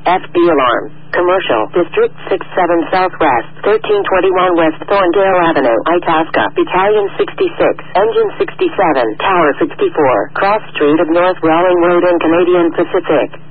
FB alarm. Commercial. District 67 Southwest. 1321 West Thorndale Avenue. Itasca. Battalion 66. Engine 67. Tower 64. Cross Street of North Welling Road in Canadian Pacific.